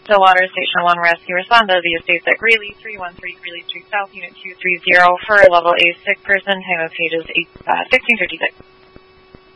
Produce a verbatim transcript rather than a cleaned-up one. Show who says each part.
Speaker 1: Stillwater, Station one Rescue. Respond to the estates at Greeley, three one three Greeley Street South, Unit two three zero, for a level A sick person. Time of page is eight, uh, sixteen fifty-six.